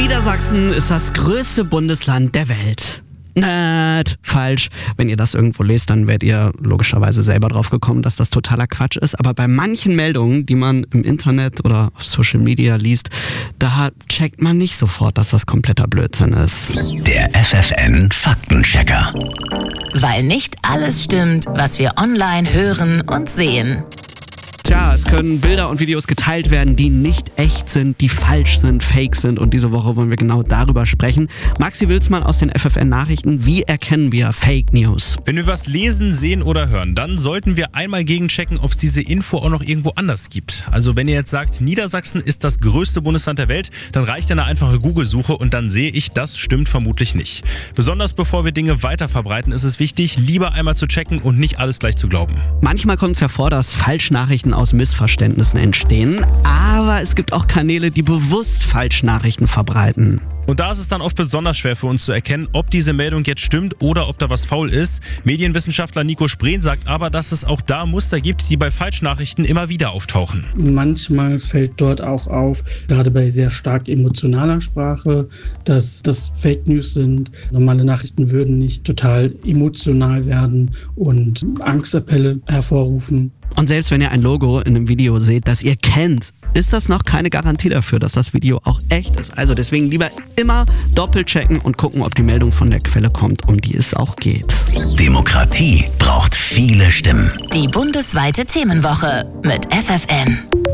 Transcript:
Niedersachsen ist das größte Bundesland der Welt. Falsch. Wenn ihr das irgendwo lest, dann werdet ihr logischerweise selber drauf gekommen, dass das totaler Quatsch ist. Aber bei manchen Meldungen, die man im Internet oder auf Social Media liest, da checkt man nicht sofort, dass das kompletter Blödsinn ist. Der FFN Faktenchecker. Weil nicht alles stimmt, was wir online hören und sehen. Tja, es können Bilder und Videos geteilt werden, die nicht echt sind, die falsch sind, fake sind. Und diese Woche wollen wir genau darüber sprechen. Maxi Wilsmann aus den FFN Nachrichten. Wie erkennen wir Fake News? Wenn wir was lesen, sehen oder hören, dann sollten wir einmal gegenchecken, ob es diese Info auch noch irgendwo anders gibt. Also wenn ihr jetzt sagt, Niedersachsen ist das größte Bundesland der Welt, dann reicht eine einfache Google-Suche und dann sehe ich, das stimmt vermutlich nicht. Besonders bevor wir Dinge weiter verbreiten, ist es wichtig, lieber einmal zu checken und nicht alles gleich zu glauben. Manchmal kommt es ja vor, dass Falschnachrichten aus Missverständnissen entstehen, aber es gibt auch Kanäle, die bewusst Falschnachrichten verbreiten. Und da ist es dann oft besonders schwer für uns zu erkennen, ob diese Meldung jetzt stimmt oder ob da was faul ist. Medienwissenschaftler Nico Sprehn sagt aber, dass es auch da Muster gibt, die bei Falschnachrichten immer wieder auftauchen. Manchmal fällt dort auch auf, gerade bei sehr stark emotionaler Sprache, dass das Fake News sind. Normale Nachrichten würden nicht total emotional werden und Angstappelle hervorrufen. Und selbst wenn ihr ein Logo in einem Video seht, das ihr kennt, ist das noch keine Garantie dafür, dass das Video auch echt ist. Also deswegen lieber immer doppelt checken und gucken, ob die Meldung von der Quelle kommt, um die es auch geht. Demokratie braucht viele Stimmen. Die bundesweite Themenwoche mit FFN.